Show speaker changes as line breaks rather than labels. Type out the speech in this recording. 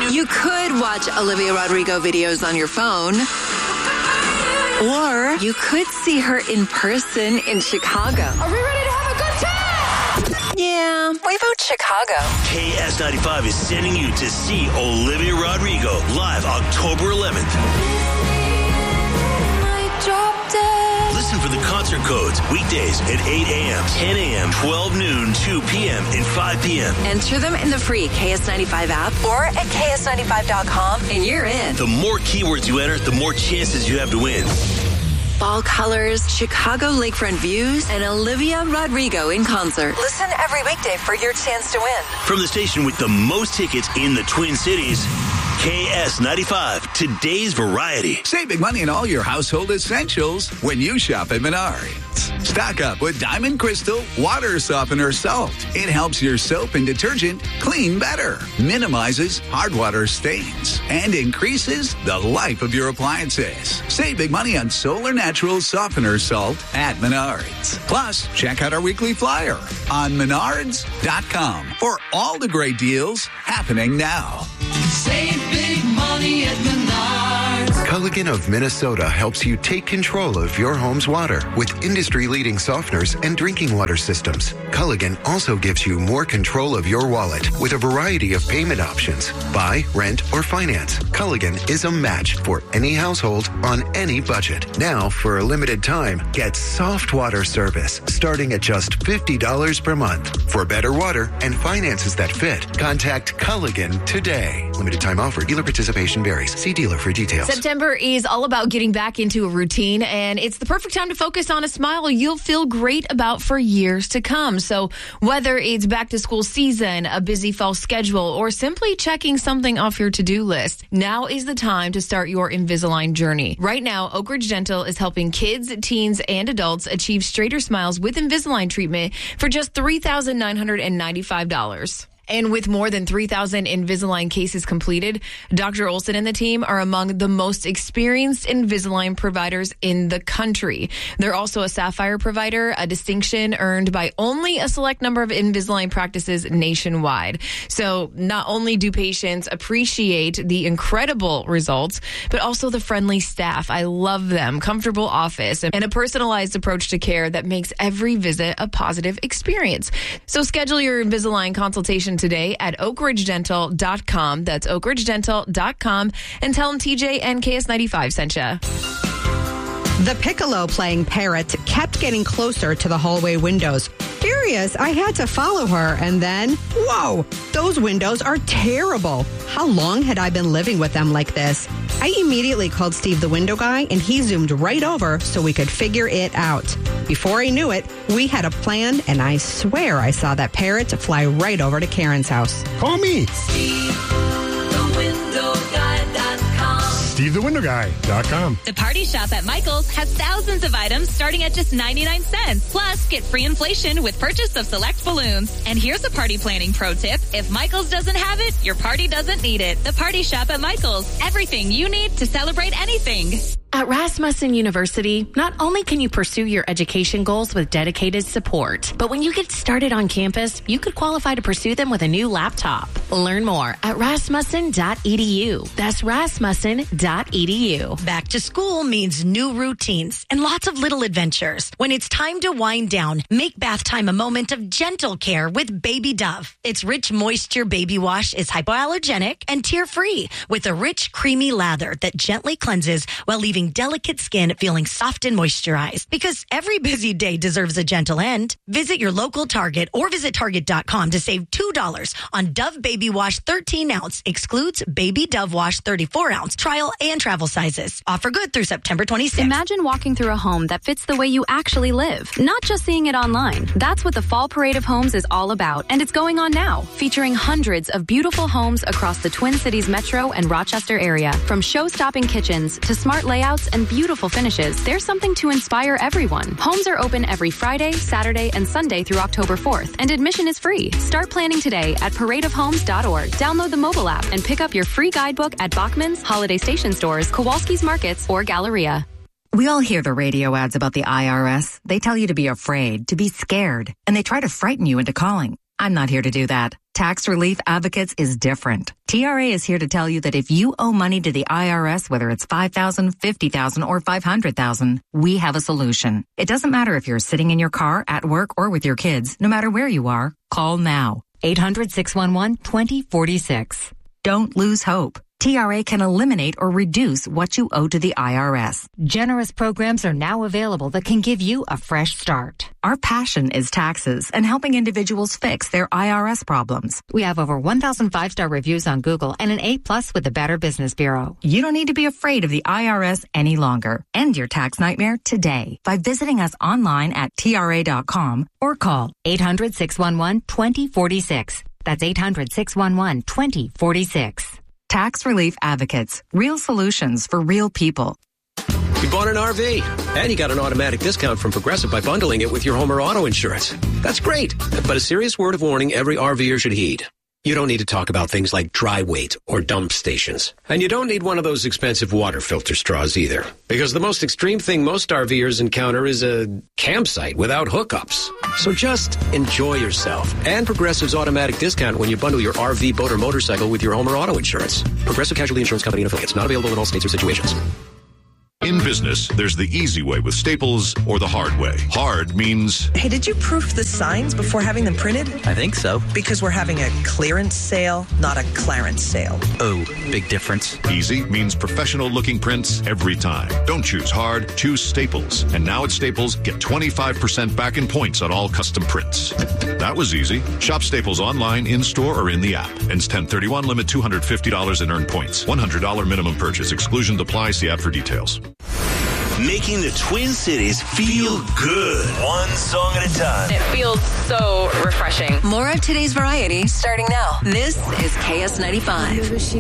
You could watch Olivia Rodrigo videos on your phone. Or you could see her in person in Chicago.
Are we ready to have a good time?
Yeah, we vote Chicago.
KS95 is sending you to see Olivia Rodrigo live October 11th. Listen for the concert codes weekdays at 8 a.m., 10 a.m., 12 noon, 2 p.m., and 5 p.m.
Enter them in the free KS95 app or at KS95.com, and you're in.
The more keywords you enter, the more chances you have to win.
Fall colors, Chicago lakefront views, and Olivia Rodrigo in concert. Listen every weekday for your chance to win.
From the station with the most tickets in the Twin Cities, KS95, today's variety.
Save big money on all your household essentials when you shop at Menards. Stock up with Diamond Crystal Water Softener Salt. It helps your soap and detergent clean better, minimizes hard water stains, and increases the life of your appliances. Save big money on Solar Natural Softener Salt at Menards. Plus, check out our weekly flyer on Menards.com for all the great deals happening now.
Save big money at Menards.
Culligan of Minnesota helps you take control of your home's water with industry-leading softeners and drinking water systems. Culligan also gives you more control of your wallet with a variety of payment options. Buy, rent, or finance. Culligan is a match for any household on any budget. Now, for a limited time, get soft water service starting at just $50 per month. For better water and finances that fit, contact Culligan today. Limited time offer. Dealer participation varies. See dealer for details.
September is all about getting back into a routine, and it's the perfect time to focus on a smile you'll feel great about for years to come. So whether it's back to school season, a busy fall schedule, or simply checking something off your to-do list, now is the time to start your Invisalign journey. Right now, Oak Ridge Dental is helping kids, teens, and adults achieve straighter smiles with Invisalign treatment for just $3,995. And with more than 3,000 Invisalign cases completed, Dr. Olson and the team are among the most experienced Invisalign providers in the country. They're also a Sapphire provider, a distinction earned by only a select number of Invisalign practices nationwide. So not only do patients appreciate the incredible results, but also the friendly staff. I love them, comfortable office, and a personalized approach to care that makes every visit a positive experience. So schedule your Invisalign consultation today at oakridgedental.com. That's oakridgedental.com, and tell them TJ and KS95 sent you.
The piccolo playing parrot kept getting closer to the hallway windows. Furious, I had to follow her, and then, whoa, those windows are terrible. How long had I been living with them like this? I immediately called Steve the window guy, and he zoomed right over so we could figure it out. Before I knew it, we had a plan, and I swear I saw that parrot fly right over to Karen's house.
Call me. SteveTheWindowGuy.com.
The Party Shop at Michael's has thousands of items starting at just 99 cents. Plus, get free inflation with purchase of select balloons. And here's a party planning pro tip. If Michael's doesn't have it, your party doesn't need it. The Party Shop at Michael's. Everything you need to celebrate anything.
At Rasmussen University, not only can you pursue your education goals with dedicated support, but when you get started on campus, you could qualify to pursue them with a new laptop. Learn more at rasmussen.edu. That's rasmussen.edu.
Back to school means new routines and lots of little adventures. When it's time to wind down, make bath time a moment of gentle care with Baby Dove. Its rich moisture baby wash is hypoallergenic and tear-free with a rich, creamy lather that gently cleanses while leaving delicate skin feeling soft and moisturized. Because every busy day deserves a gentle end. Visit your local Target or visit Target.com to save $2 on Dove Baby Wash 13 ounce. Excludes Baby Dove Wash 34 ounce. Trial and travel sizes. Offer good through September 26th.
Imagine walking through a home that fits the way you actually live, not just seeing it online. That's what the Fall Parade of Homes is all about, and it's going on now, featuring hundreds of beautiful homes across the Twin Cities metro and Rochester area. From show-stopping kitchens to smart layouts and beautiful finishes, there's something to inspire everyone. Homes are open every Friday, Saturday, and Sunday through October 4th, and admission is free. Start planning today at paradeofhomes.org. Download the mobile app and pick up your free guidebook at Bachman's, Holiday Station Stores, Kowalski's Markets, or Galleria.
We all hear the radio ads about the IRS. They tell you to be afraid, to be scared, and they try to frighten you into calling.
I'm not here to do that. Tax Relief Advocates is different. TRA is here to tell you that if you owe money to the IRS, whether it's $5,000, $50,000, or $500,000, we have a solution. It doesn't matter if you're sitting in your car, at work, or with your kids. No matter where you are, call now. 800-611-2046. Don't lose hope. TRA can eliminate or reduce what you owe to the IRS. Generous programs are now available that can give you a fresh start. Our passion is taxes and helping individuals fix their IRS problems. We have over 1,000 5-star reviews on Google and an A+ with the Better Business Bureau. You don't need to be afraid of the IRS any longer. End your tax nightmare today by visiting us online at TRA.com or call 800-611-2046. That's 800-611-2046. Tax Relief Advocates. Real solutions for real people.
You bought an RV, and you got an automatic discount from Progressive by bundling it with your home or auto insurance. That's great, but a serious word of warning every RVer should heed. You don't need to talk about things like dry weight or dump stations. And you don't need one of those expensive water filter straws either. Because the most extreme thing most RVers encounter is a campsite without hookups. So just enjoy yourself. And Progressive's automatic discount when you bundle your RV, boat, or motorcycle with your home or auto insurance. Progressive Casualty Insurance Company and affiliates. Not available in all states or situations.
In business, there's the easy way with Staples or the hard way. Hard means...
Hey, did you proof the signs before having them printed?
I think so.
Because we're having a clearance sale, not a clarence sale.
Oh, big difference.
Easy means professional-looking prints every time. Don't choose hard, choose Staples. And now at Staples, get 25% back in points on all custom prints. That was easy. Shop Staples online, in-store, or in the app. Ends 10/31, limit $250 in earned points. $100 minimum purchase. Exclusion applies. See app for details.
Making the Twin Cities feel good. One song at a time.
It feels so refreshing.
More of today's variety starting now. This is KS95.